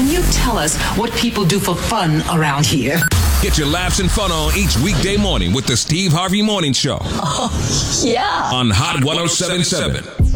can you tell us what people do for fun around here? Get your laughs and fun on each weekday morning with the Steve Harvey Morning Show. Oh, yeah. On Hot 107.7.